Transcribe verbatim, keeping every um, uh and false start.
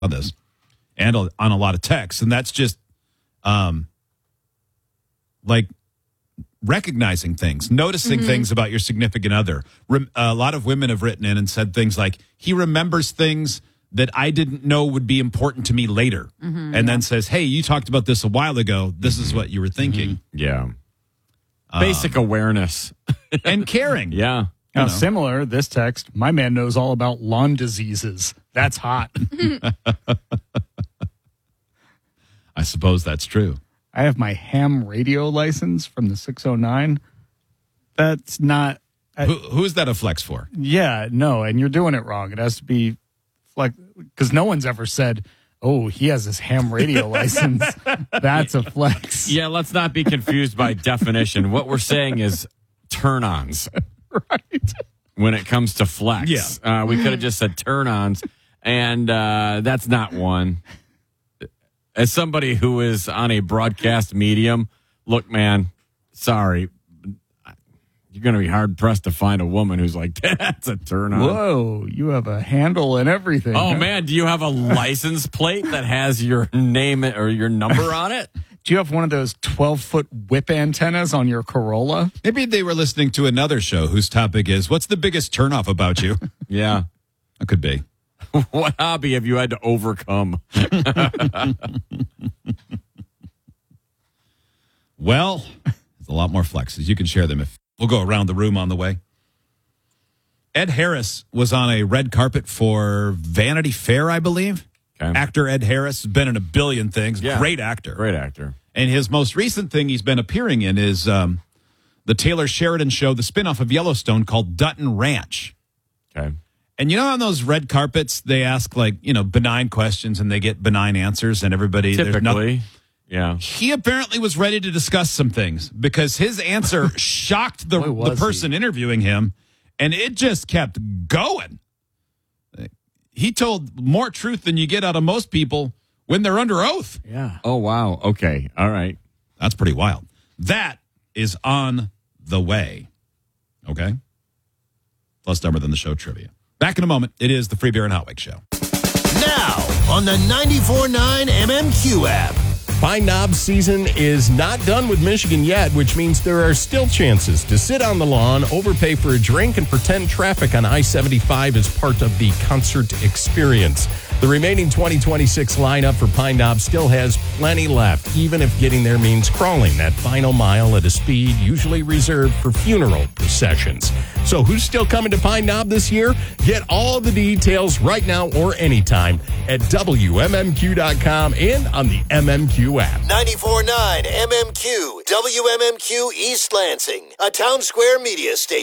on this and on a lot of texts, and that's just um, like recognizing things, noticing mm-hmm. things about your significant other. Rem- a lot of women have written in and said things like, he remembers things that I didn't know would be important to me later. Mm-hmm, and yeah. then says, hey, you talked about this a while ago. This mm-hmm. is what you were thinking. Mm-hmm. Yeah. Um, Basic awareness. And caring. Yeah. Now, similar, this text, my man knows all about lawn diseases. That's hot. I suppose that's true. I have my ham radio license from the six oh nine. That's not... I, Who, who's that a flex for? Yeah, no, and you're doing it wrong. It has to be... Like, because no one's ever said, oh, he has his ham radio license. That's a flex. Yeah, let's not be confused by definition. What we're saying is turn-ons. Right. When it comes to flex. Yeah. Uh, we could have just said turn-ons, and uh, that's not one. As somebody who is on a broadcast medium, look, man, sorry. You're going to be hard-pressed to find a woman who's like, that's a turn-on. Whoa, you have a handle and everything. Oh, huh? man, do you have a license plate that has your name or your number on it? Do you have one of those twelve-foot whip antennas on your Corolla? Maybe they were listening to another show whose topic is, what's the biggest turnoff about you? Yeah. That could be. What hobby have you had to overcome? Well, there's a lot more flexes. You can share them if we'll go around the room on the way. Ed Harris was on a red carpet for Vanity Fair, I believe. Okay. Actor Ed Harris has been in a billion things. Yeah. Great actor. Great actor. And his most recent thing he's been appearing in is um, the Taylor Sheridan show, the spinoff of Yellowstone called Dutton Ranch. Okay. And you know on those red carpets, they ask like, you know, benign questions and they get benign answers and everybody... Typically. No, yeah. he apparently was ready to discuss some things because his answer shocked the, Boy, the person he? interviewing him, and it just kept going. He told more truth than you get out of most people when they're under oath. Yeah. Oh, wow. Okay. All right. That's pretty wild. That is on the way. Okay? Plus dumber than the show trivia. Back in a moment. It is the Free Beer and Hot Wings Show. Now on the ninety-four point nine M M Q app. Pine Knob season is not done with Michigan yet, which means there are still chances to sit on the lawn, overpay for a drink, and pretend traffic on I seventy-five is part of the concert experience. The remaining twenty twenty-six lineup for Pine Knob still has plenty left, even if getting there means crawling that final mile at a speed usually reserved for funeral processions. So who's still coming to Pine Knob this year? Get all the details right now or anytime at W M M Q dot com and on the M M Q app. ninety-four point nine M M Q, W M M Q East Lansing, a Town Square media station.